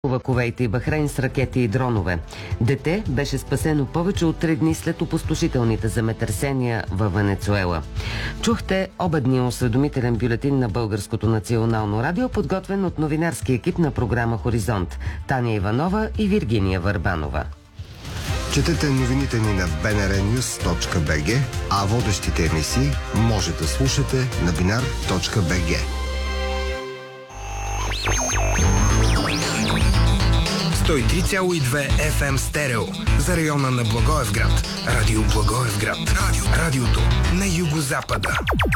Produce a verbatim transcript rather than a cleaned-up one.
Кувейт и Бахрейн с ракети и дронове. Дете беше спасено повече от три дни след опустошителните земетресения във Венецуела. Чухте обедния осведомителен бюлетин на Българското национално радио, подготвен от новинарски екип на програма Хоризонт. Таня Иванова и Виргиния Върбанова. Четете новините ни на би ен ар нюз точка би джи, а водещите емисии може да слушате на бинар точка би джи. сто и три цяло и две еф ем стерео за района на Благоевград. Радио Благоевград. Радио, радиото на югозапада.